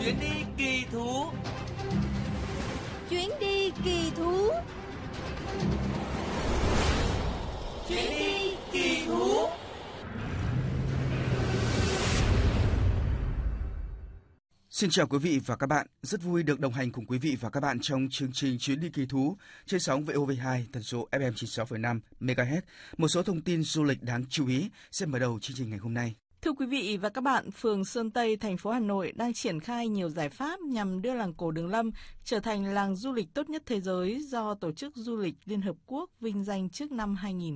Chuyến đi kỳ thú. Chuyến đi kỳ thú. Chuyến đi kỳ thú. Xin chào quý vị và các bạn, rất vui được đồng hành cùng quý vị và các bạn trong chương trình Chuyến đi kỳ thú trên sóng VOV2 tần số FM 96,5 MHz. Một số thông tin du lịch đáng chú ý sẽ mở đầu chương trình ngày hôm nay. Thưa quý vị và các bạn, phường Sơn Tây, thành phố Hà Nội đang triển khai nhiều giải pháp nhằm đưa làng cổ Đường Lâm trở thành làng du lịch tốt nhất thế giới do Tổ chức Du lịch Liên Hợp Quốc vinh danh trước năm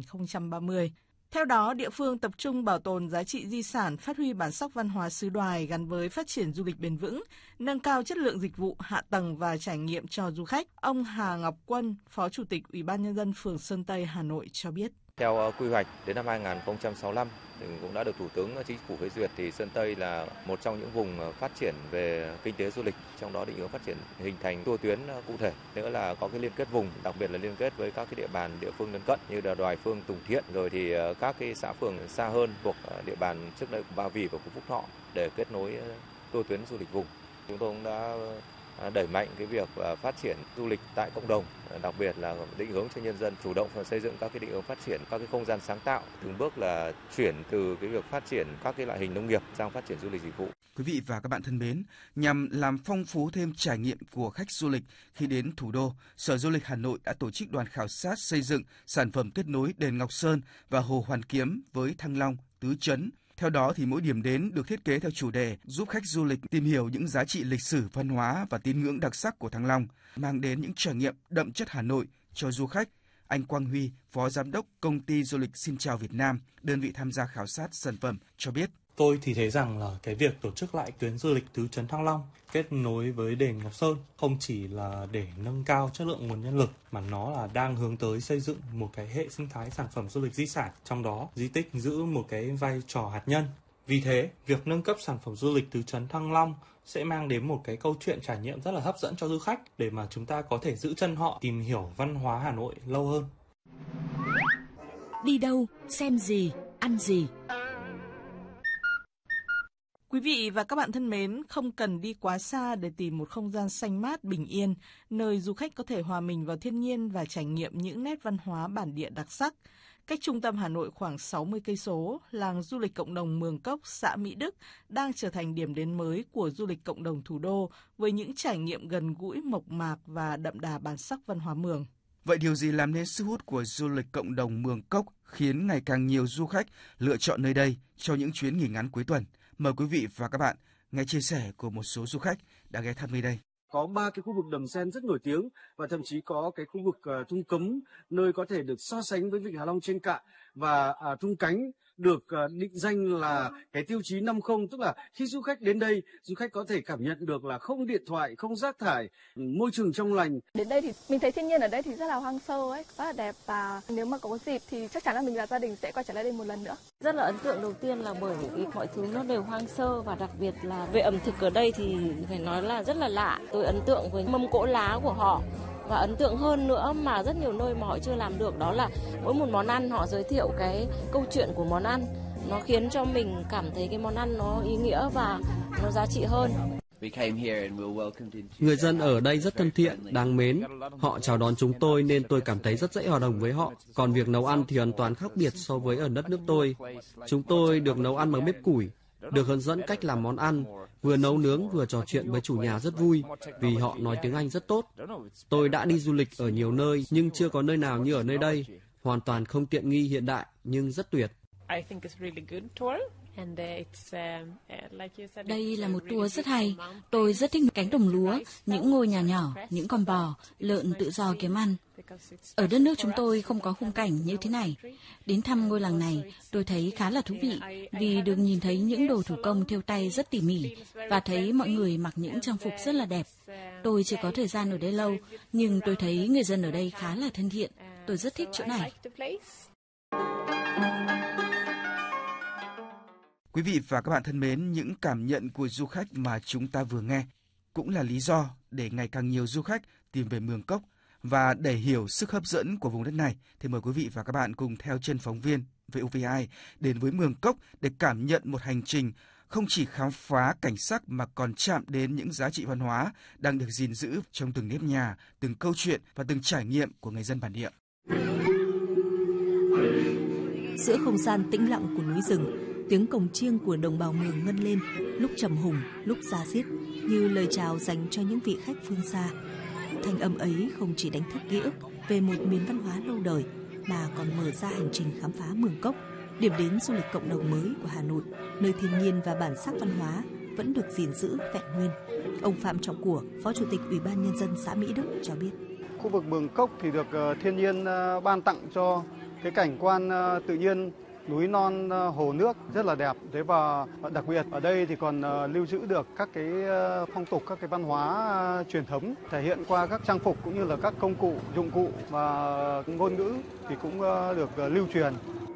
2030. Theo đó, địa phương tập trung bảo tồn giá trị di sản, phát huy bản sắc văn hóa xứ Đoài gắn với phát triển du lịch bền vững, nâng cao chất lượng dịch vụ, hạ tầng và trải nghiệm cho du khách. Ông Hà Ngọc Quân, Phó Chủ tịch Ủy ban Nhân dân phường Sơn Tây, Hà Nội cho biết. Theo quy hoạch đến năm 2065 thì cũng đã được Thủ tướng Chính phủ phê duyệt thì Sơn Tây là một trong những vùng phát triển về kinh tế du lịch, trong đó định hướng phát triển hình thành tour tuyến cụ thể, nữa là có cái liên kết vùng, đặc biệt là liên kết với các cái địa bàn địa phương lân cận như là Đoài Phương, Tùng Thiện, rồi thì các cái xã phường xa hơn thuộc địa bàn trước đây của Ba Vì và của Phúc Thọ để kết nối tour tuyến du lịch vùng. Chúng tôi cũng đã đẩy mạnh cái việc phát triển du lịch tại cộng đồng, đặc biệt là định hướng cho nhân dân chủ động xây dựng các cái định hướng phát triển các cái không gian sáng tạo, từng bước là chuyển từ cái việc phát triển các cái loại hình nông nghiệp sang phát triển du lịch dịch vụ. Quý vị và các bạn thân mến, nhằm làm phong phú thêm trải nghiệm của khách du lịch khi đến thủ đô, Sở Du lịch Hà Nội đã tổ chức đoàn khảo sát xây dựng sản phẩm kết nối đền Ngọc Sơn và Hồ Hoàn Kiếm với Thăng Long, Tứ Trấn. Theo đó thì mỗi điểm đến được thiết kế theo chủ đề giúp khách du lịch tìm hiểu những giá trị lịch sử, văn hóa và tín ngưỡng đặc sắc của Thăng Long, mang đến những trải nghiệm đậm chất Hà Nội cho du khách. Anh Quang Huy, Phó Giám đốc Công ty Du lịch Xin Chào Việt Nam, đơn vị tham gia khảo sát sản phẩm, cho biết. Tôi thì thấy rằng là cái việc tổ chức lại tuyến du lịch Tứ Trấn Thăng Long kết nối với đền Ngọc Sơn không chỉ là để nâng cao chất lượng nguồn nhân lực mà nó là đang hướng tới xây dựng một cái hệ sinh thái sản phẩm du lịch di sản, trong đó di tích giữ một cái vai trò hạt nhân. Vì thế, việc nâng cấp sản phẩm du lịch Tứ Trấn Thăng Long sẽ mang đến một cái câu chuyện trải nghiệm rất là hấp dẫn cho du khách để mà chúng ta có thể giữ chân họ tìm hiểu văn hóa Hà Nội lâu hơn. Đi đâu, xem gì, ăn gì? Quý vị và các bạn thân mến, không cần đi quá xa để tìm một không gian xanh mát, bình yên, nơi du khách có thể hòa mình vào thiên nhiên và trải nghiệm những nét văn hóa bản địa đặc sắc. Cách trung tâm Hà Nội khoảng 60 cây số, làng du lịch cộng đồng Mường Cốc, xã Mỹ Đức đang trở thành điểm đến mới của du lịch cộng đồng thủ đô với những trải nghiệm gần gũi, mộc mạc và đậm đà bản sắc văn hóa Mường. Vậy điều gì làm nên sức hút của du lịch cộng đồng Mường Cốc khiến ngày càng nhiều du khách lựa chọn nơi đây cho những chuyến nghỉ ngắn cuối tuần? Mời quý vị và các bạn nghe chia sẻ của một số du khách đã ghé thăm nơi đây. Có 3 cái khu vực đầm sen rất nổi tiếng và thậm chí có cái khu vực Thung Cấm, nơi có thể được so sánh với Vịnh Hạ Long trên cạn, và Thung Cánh được định danh là cái tiêu chí 50, tức là khi du khách đến đây, du khách có thể cảm nhận được là không điện thoại, không rác thải, môi trường trong lành. Đến đây thì mình thấy thiên nhiên ở đây thì rất là hoang sơ ấy, rất là đẹp, và nếu mà có dịp thì chắc chắn là mình và gia đình sẽ quay trở lại đây một lần nữa. Rất là ấn tượng đầu tiên là bởi mọi thứ nó đều hoang sơ, và đặc biệt là về ẩm thực ở đây thì phải nói là rất là lạ. Tôi ấn tượng với mâm cỗ lá của họ. Và ấn tượng hơn nữa mà rất nhiều nơi mà họ chưa làm được, đó là mỗi một món ăn họ giới thiệu cái câu chuyện của món ăn. Nó khiến cho mình cảm thấy cái món ăn nó ý nghĩa và nó giá trị hơn. Người dân ở đây rất thân thiện, đáng mến. Họ chào đón chúng tôi nên tôi cảm thấy rất dễ hòa đồng với họ. Còn việc nấu ăn thì hoàn toàn khác biệt so với ở đất nước tôi. Chúng tôi được nấu ăn bằng bếp củi, được hướng dẫn cách làm món ăn, vừa nấu nướng vừa trò chuyện với chủ nhà rất vui vì họ nói tiếng Anh rất tốt. Tôi đã đi du lịch ở nhiều nơi nhưng chưa có nơi nào như ở nơi đây, hoàn toàn không tiện nghi hiện đại nhưng rất tuyệt. Đây là một tour rất hay. Tôi rất thích cánh đồng lúa, những ngôi nhà nhỏ, những con bò, lợn tự do kiếm ăn. Ở đất nước chúng tôi không có khung cảnh như thế này. Đến thăm ngôi làng này, tôi thấy khá là thú vị vì được nhìn thấy những đồ thủ công thêu tay rất tỉ mỉ và thấy mọi người mặc những trang phục rất là đẹp. Tôi chưa có thời gian ở đây lâu, nhưng tôi thấy người dân ở đây khá là thân thiện. Tôi rất thích chỗ này. Quý vị và các bạn thân mến, những cảm nhận của du khách mà chúng ta vừa nghe cũng là lý do để ngày càng nhiều du khách tìm về Mường Cốc. Và để hiểu sức hấp dẫn của vùng đất này thì mời quý vị và các bạn cùng theo chân phóng viên VOV2 đến với Mường Cốc để cảm nhận một hành trình không chỉ khám phá cảnh sắc mà còn chạm đến những giá trị văn hóa đang được gìn giữ trong từng nếp nhà, từng câu chuyện và từng trải nghiệm của người dân bản địa. Giữa không gian tĩnh lặng của núi rừng, tiếng cồng chiêng của đồng bào Mường ngân lên, lúc trầm hùng, lúc da diết, như lời chào dành cho những vị khách phương xa. Thanh âm ấy không chỉ đánh thức ký ức về một miền văn hóa lâu đời, mà còn mở ra hành trình khám phá Mường Cốc, điểm đến du lịch cộng đồng mới của Hà Nội, nơi thiên nhiên và bản sắc văn hóa vẫn được gìn giữ vẹn nguyên. Ông Phạm Trọng Của, Phó Chủ tịch Ủy ban Nhân dân xã Mỹ Đức cho biết. Khu vực Mường Cốc thì được thiên nhiên ban tặng cho cái cảnh quan tự nhiên núi non hồ nước rất là đẹp. Thế và đặc biệt ở đây thì còn lưu giữ được các cái phong tục, các cái văn hóa truyền thống thể hiện qua các trang phục cũng như là các công cụ, dụng cụ và ngôn ngữ thì cũng được lưu truyền.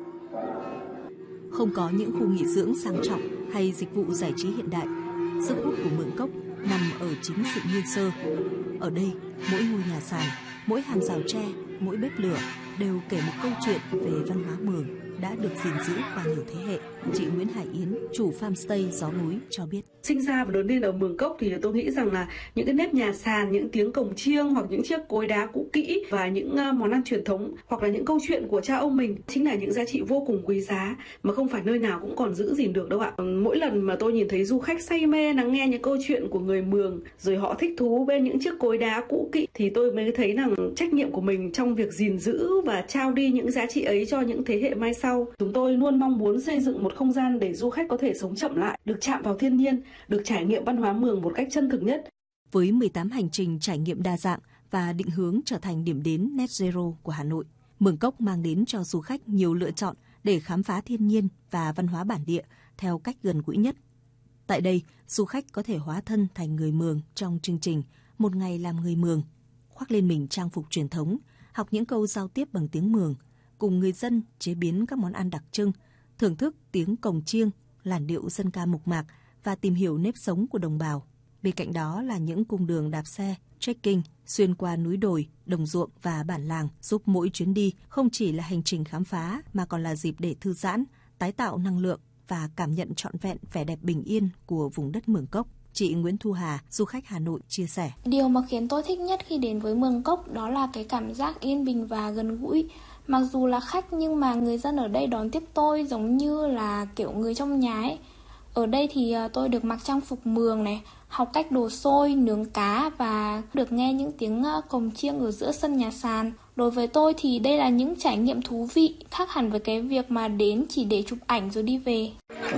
Không có những khu nghỉ dưỡng sang trọng hay dịch vụ giải trí hiện đại, sức hút của Mường Cốc nằm ở chính sự nguyên sơ. Ở đây, mỗi ngôi nhà sàn, mỗi hàng rào tre, mỗi bếp lửa đều kể một câu chuyện về văn hóa Mường đã được gìn giữ qua nhiều thế hệ. Chị Nguyễn Hải Yến, chủ farmstay Gió Núi cho biết. Sinh ra và lớn lên ở Mường Cốc thì tôi nghĩ rằng là những cái nếp nhà sàn, những tiếng cồng chiêng hoặc những chiếc cối đá cũ kỹ và những món ăn truyền thống hoặc là những câu chuyện của cha ông mình chính là những giá trị vô cùng quý giá mà không phải nơi nào cũng còn giữ gìn được đâu ạ. Mỗi lần mà tôi nhìn thấy du khách say mê lắng nghe những câu chuyện của người Mường rồi họ thích thú bên những chiếc cối đá cũ kỹ thì tôi mới thấy rằng trách nhiệm của mình trong việc gìn giữ và trao đi những giá trị ấy cho những thế hệ mai sau. Chúng tôi luôn mong muốn xây dựng một không gian để du khách có thể sống chậm lại, được chạm vào thiên nhiên, được trải nghiệm văn hóa Mường một cách chân thực nhất. Với 18 hành trình trải nghiệm đa dạng và định hướng trở thành điểm đến net zero của Hà Nội, Mường Cốc mang đến cho du khách nhiều lựa chọn để khám phá thiên nhiên và văn hóa bản địa theo cách gần gũi nhất. Tại đây, du khách có thể hóa thân thành người Mường trong chương trình Một ngày làm người Mường, khoác lên mình trang phục truyền thống, học những câu giao tiếp bằng tiếng Mường, cùng người dân chế biến các món ăn đặc trưng, thưởng thức tiếng cồng chiêng, làn điệu dân ca mộc mạc và tìm hiểu nếp sống của đồng bào. Bên cạnh đó là những cung đường đạp xe, trekking xuyên qua núi đồi, đồng ruộng và bản làng, giúp mỗi chuyến đi không chỉ là hành trình khám phá mà còn là dịp để thư giãn, tái tạo năng lượng và cảm nhận trọn vẹn vẻ đẹp bình yên của vùng đất Mường Cốc. Chị Nguyễn Thu Hà, du khách Hà Nội chia sẻ. Điều mà khiến tôi thích nhất khi đến với Mường Cốc đó là cái cảm giác yên bình và gần gũi. Mặc dù là khách nhưng mà người dân ở đây đón tiếp tôi giống như là kiểu người trong nhà ấy. Ở đây thì tôi được mặc trang phục Mường này, học cách đồ xôi, nướng cá và được nghe những tiếng cồng chiêng ở giữa sân nhà sàn. Đối với tôi thì đây là những trải nghiệm thú vị, khác hẳn với cái việc mà đến chỉ để chụp ảnh rồi đi về.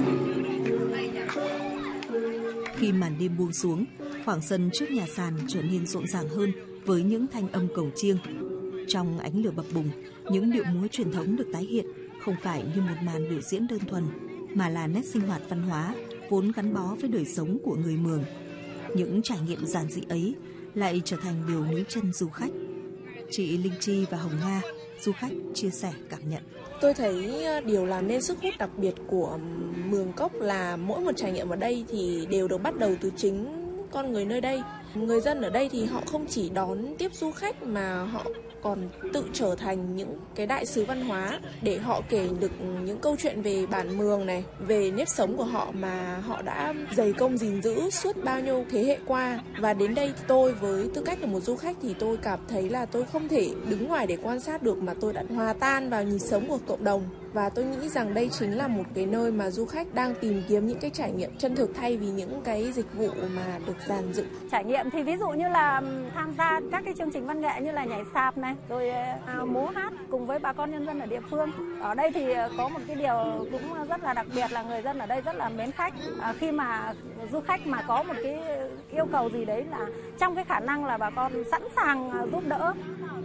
Khi màn đêm buông xuống, khoảng sân trước nhà sàn trở nên rộn ràng hơn với những thanh âm cồng chiêng. Trong ánh lửa bập bùng, những điệu múa truyền thống được tái hiện không phải như một màn biểu diễn đơn thuần, mà là nét sinh hoạt văn hóa vốn gắn bó với đời sống của người Mường. Những trải nghiệm giản dị ấy lại trở thành điều níu chân du khách. Chị Linh Chi và Hồng Nga, du khách chia sẻ cảm nhận. Tôi thấy điều làm nên sức hút đặc biệt của Mường Cốc là mỗi một trải nghiệm ở đây thì đều được bắt đầu từ chính con người nơi đây. Người dân ở đây thì họ không chỉ đón tiếp du khách mà họ còn tự trở thành những cái đại sứ văn hóa để họ kể được những câu chuyện về bản Mường này, về nếp sống của họ mà họ đã dày công gìn giữ suốt bao nhiêu thế hệ qua. Và đến đây tôi với tư cách là một du khách thì tôi cảm thấy là tôi không thể đứng ngoài để quan sát được mà tôi đã hòa tan vào nhịp sống của cộng đồng. Và tôi nghĩ rằng đây chính là một cái nơi mà du khách đang tìm kiếm những cái trải nghiệm chân thực thay vì những cái dịch vụ mà được dàn dựng. Trải nghiệm thì ví dụ như là tham gia các cái chương trình văn nghệ như là nhảy sạp này, rồi múa hát cùng với bà con nhân dân ở địa phương. Ở đây thì có một cái điều cũng rất là đặc biệt là người dân ở đây rất là mến khách. Khi mà du khách mà có một cái yêu cầu gì đấy là trong cái khả năng là bà con sẵn sàng giúp đỡ.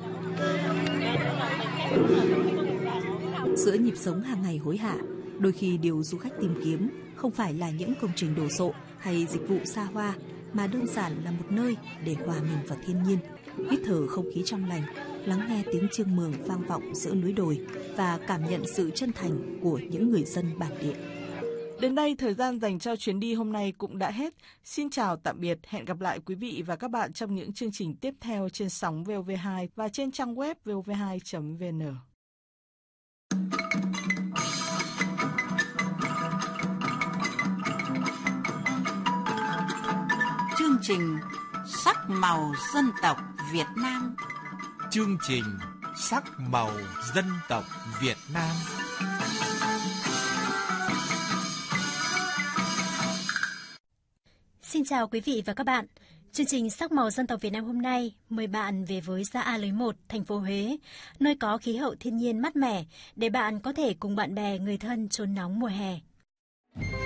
Giữa nhịp sống hàng ngày hối hả, đôi khi điều du khách tìm kiếm không phải là những công trình đồ sộ hay dịch vụ xa hoa, mà đơn giản là một nơi để hòa mình vào thiên nhiên, hít thở không khí trong lành, lắng nghe tiếng chiêng Mường vang vọng giữa núi đồi và cảm nhận sự chân thành của những người dân bản địa. Đến đây, thời gian dành cho chuyến đi hôm nay cũng đã hết. Xin chào tạm biệt, hẹn gặp lại quý vị và các bạn trong những chương trình tiếp theo trên sóng VOV2 và trên trang web vov2.vn. chương trình Sắc màu dân tộc Việt Nam. Chương trình Sắc màu dân tộc Việt Nam. Xin chào quý vị và các bạn. Chương trình Sắc màu dân tộc Việt Nam hôm nay mời bạn về với xã A Lưới 1, thành phố Huế, nơi có khí hậu thiên nhiên mát mẻ để bạn có thể cùng bạn bè, người thân trốn nóng mùa hè.